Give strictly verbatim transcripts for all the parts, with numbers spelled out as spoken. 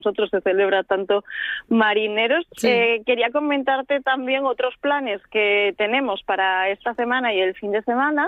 nosotros se celebra tanto marineros. Sí. Eh, quería comentarte también otros planes que tenemos para esta semana y el fin de semana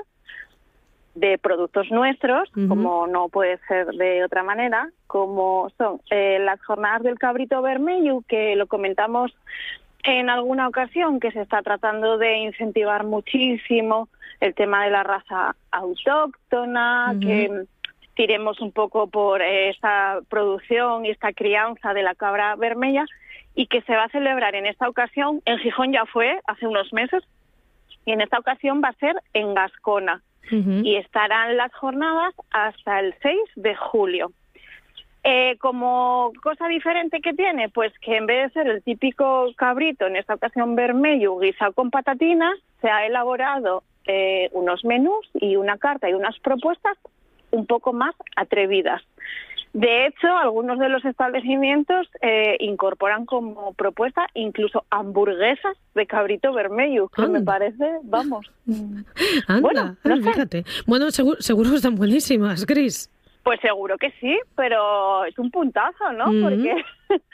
de productos nuestros, uh-huh. como no puede ser de otra manera, como son eh, las jornadas del cabrito vermelho, que lo comentamos en alguna ocasión, que se está tratando de incentivar muchísimo el tema de la raza autóctona, uh-huh. que tiremos un poco por eh, esta producción y esta crianza de la cabra vermella, y que se va a celebrar en esta ocasión, en Gijón ya fue hace unos meses, y en esta ocasión va a ser en Gascona. Uh-huh. Y estarán las jornadas hasta el seis de julio. Eh, como cosa diferente que tiene, pues que en vez de ser el típico cabrito, en esta ocasión vermelho, guisado con patatinas, se ha elaborado eh, unos menús y una carta y unas propuestas un poco más atrevidas. De hecho, algunos de los establecimientos eh, incorporan como propuesta incluso hamburguesas de cabrito vermelho, que Anda. me parece, vamos... Anda, bueno, no sé. fíjate. Bueno, seguro, seguro que están buenísimas, Cris. Pues seguro que sí, pero es un puntazo, ¿no? Mm-hmm. Porque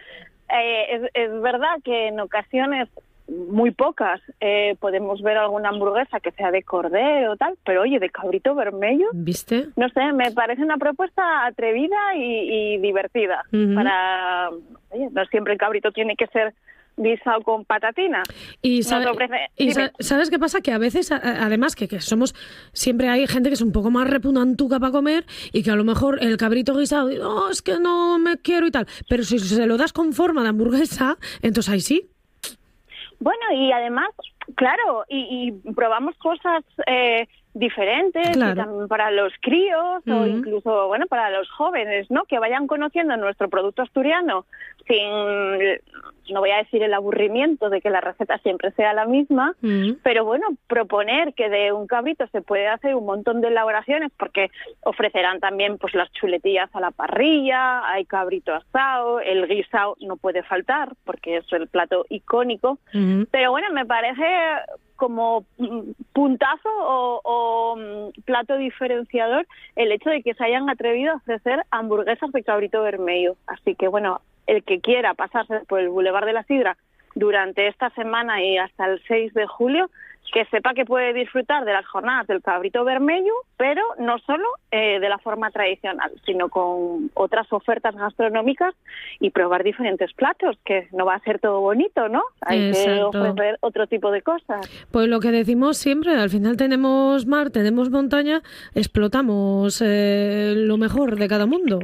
eh, es, es verdad que en ocasiones, muy pocas, eh, podemos ver alguna hamburguesa que sea de cordero o tal, pero oye, de cabrito vermelho, ¿viste? No sé, me parece una propuesta atrevida y, y divertida. Mm-hmm. Para, oye, no siempre el cabrito tiene que ser guisado con patatina. Y, sabe, ofrece... y sa- ¿sabes qué pasa? Que a veces, a, además, que, que somos, siempre hay gente que es un poco más repugnantuca para comer y que a lo mejor el cabrito guisado, no, oh, es que no me quiero y tal, pero si se lo das con forma de hamburguesa, entonces ahí sí. Bueno, y además, claro, y, y probamos cosas eh, diferentes, claro. Y también para los críos, uh-huh. o incluso, bueno, para los jóvenes, ¿no? Que vayan conociendo nuestro producto asturiano sin, no voy a decir el aburrimiento de que la receta siempre sea la misma, uh-huh. pero bueno, proponer que de un cabrito se puede hacer un montón de elaboraciones, porque ofrecerán también pues las chuletillas a la parrilla, hay cabrito asado, el guisado no puede faltar, porque es el plato icónico, uh-huh. pero bueno, me parece como puntazo o, o plato diferenciador el hecho de que se hayan atrevido a ofrecer hamburguesas de cabrito vermelho. Así que bueno, el que quiera pasarse por el Boulevard de la Sidra durante esta semana y hasta el seis de julio, que sepa que puede disfrutar de las jornadas del cabrito vermelho, pero no solo eh, de la forma tradicional, sino con otras ofertas gastronómicas y probar diferentes platos, que no va a ser todo bonito, ¿no? Hay Exacto. que ofrecer otro tipo de cosas. Pues lo que decimos siempre, al final tenemos mar, tenemos montaña, explotamos eh, lo mejor de cada mundo.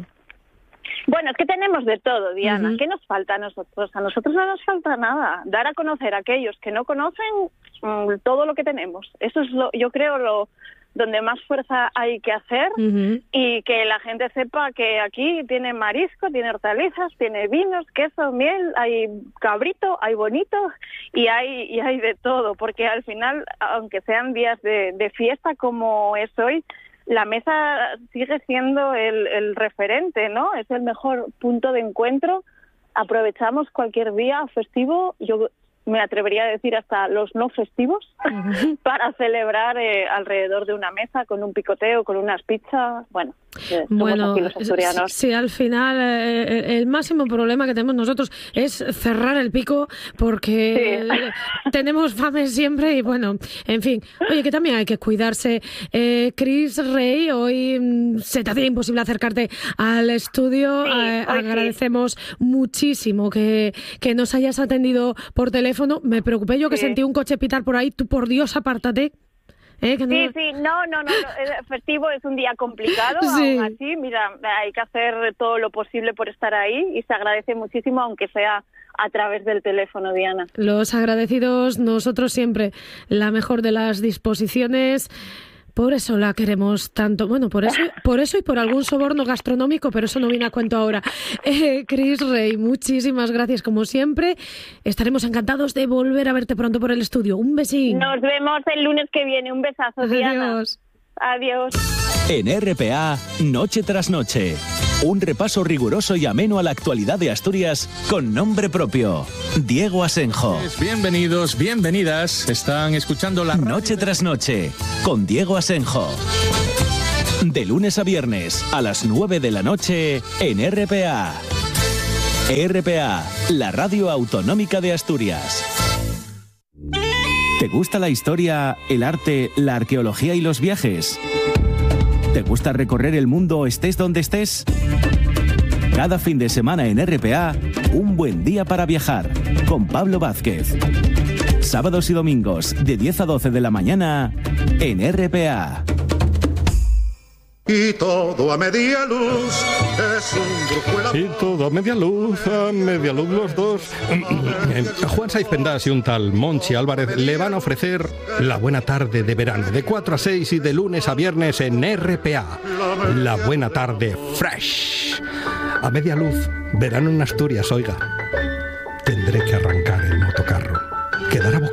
Bueno, es que tenemos de todo, Diana. Uh-huh. ¿Qué nos falta a nosotros? A nosotros no nos falta nada. Dar a conocer a aquellos que no conocen um, todo lo que tenemos. Eso es, lo, yo creo, lo donde más fuerza hay que hacer, uh-huh. y que la gente sepa que aquí tiene marisco, tiene hortalizas, tiene vinos, queso, miel, hay cabrito, hay bonito y hay y hay de todo. Porque al final, aunque sean días de, de fiesta como es hoy, la mesa sigue siendo el, el referente, ¿no? Es el mejor punto de encuentro. Aprovechamos cualquier día festivo, yo me atrevería a decir hasta los no festivos, uh-huh. para celebrar eh, alrededor de una mesa con un picoteo, con unas pizzas, bueno. Bueno, aquí los asturianos. Sí, al final eh, el máximo problema que tenemos nosotros es cerrar el pico, porque sí. tenemos fame siempre y bueno, en fin. Oye, que también hay que cuidarse. Eh, Cris Rey, hoy mm, se te hacía imposible acercarte al estudio. Sí, eh, agradecemos sí. muchísimo que, que nos hayas atendido por teléfono. Me preocupé yo que sí. sentí un coche pitar por ahí. Tú, por Dios, apártate. ¿Eh? Que no... Sí, sí, no, no, no, el festivo es un día complicado, sí. aún así, mira, hay que hacer todo lo posible por estar ahí y se agradece muchísimo, aunque sea a través del teléfono, Diana. Los agradecidos nosotros siempre, la mejor de las disposiciones. Por eso la queremos tanto. Bueno, por eso, por eso y por algún soborno gastronómico, pero eso no viene a cuento ahora. Eh, Cris Rey, muchísimas gracias como siempre. Estaremos encantados de volver a verte pronto por el estudio. Un besín. Nos vemos el lunes que viene. Un besazo, Diana. Adiós. Adiós. En R P A, Noche tras Noche. Un repaso riguroso y ameno a la actualidad de Asturias con nombre propio. Diego Asenjo. Bienvenidos, bienvenidas. Están escuchando la Noche tras Noche con Diego Asenjo. De lunes a viernes a las nueve de la noche en R P A. R P A, la radio autonómica de Asturias. ¿Te gusta la historia, el arte, la arqueología y los viajes? ¿Te gusta recorrer el mundo estés donde estés? Cada fin de semana en R P A, un buen día para viajar, con Pablo Vázquez. Sábados y domingos, de diez a doce de la mañana, en R P A. Y todo a media luz es un brújula. Y todo a media luz, a media luz los dos. Juan Saiz Pendas y un tal Monchi Álvarez le van a ofrecer la buena tarde de verano, de cuatro a seis y de lunes a viernes en R P A. La buena tarde fresh. A media luz, verano en Asturias, oiga. Tendré que arrancar el motocarro. Quedará